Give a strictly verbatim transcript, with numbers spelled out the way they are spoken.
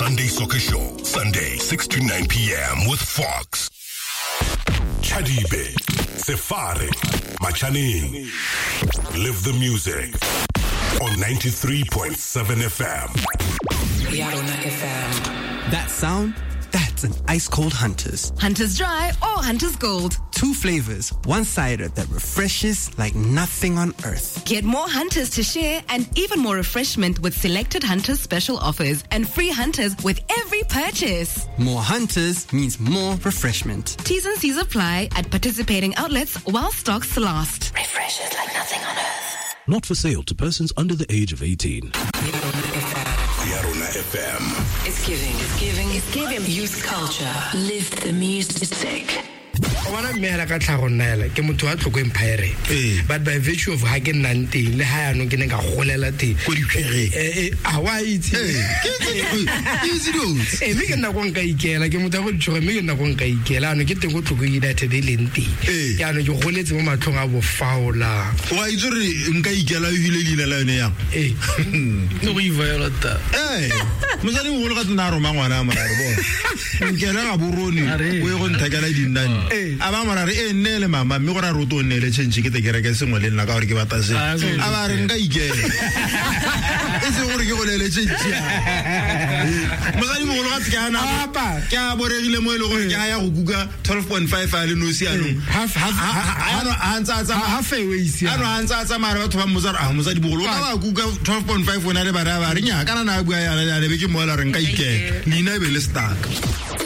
Sunday Soccer Show. Sunday, six to nine p.m. with Fox. Chadibe, Sefare, Machaning. Live the music on ninety-three point seven F M. Yarona F M. That sound? That's an ice-cold Hunter's. Hunter's Dry or Hunter's Gold. Two flavors, one cider that refreshes like nothing on earth. Get more Hunters to share and even more refreshment with selected Hunters special offers and free Hunters with every purchase. More Hunters means more refreshment. T's and C's apply at participating outlets while stocks last. Refreshes like nothing on earth. Not for sale to persons under the age of eighteen. Yarona F M. It's giving, it's giving, it's giving youth culture. Live the music. Wana mmela ka tlhagonela ke motho wa tlhoko empire but by virtue of ha ke nang teng le ha yana ke ne ka golela teng go diphere eh a wa itse easy dudes eh me ke nna go nka ikela ke motho go tshoga me ke nna go nka ikela ano ke teng go tlhoko United e leng teng ya no ke goletse mo matlhong a bo faula wa itse re nka ikela o hile lina la yone yang eh no go iviolate eh mosadi mo go ka tsena ro mangwana a mararo bona nkela ga boroni o ye go nthakela dinane aba mara re enele mama mme go ra roto nele change ke te kereke sengwe le nna ka gore ke bata se aba re nka ikela e se gore ke go lele change mosadi mo go ga tsana apa ke a boregile mo ile go ke ya go kuka twelve point five a le no siano half half ano antsa tsa half a way sia ano antsa tsa mara batho ba mozara a mosadi bogolo ka ba kuka twelve point five wona le bara ba re nya kana na bua ya le be ke mo la re nka ikela lina e be le stuck.